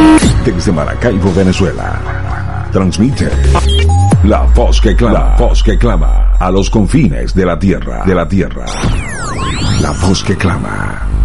Desde Maracaibo, Venezuela. Transmite La Voz que Clama. La Voz que Clama. A los confines de la tierra. La Voz que Clama.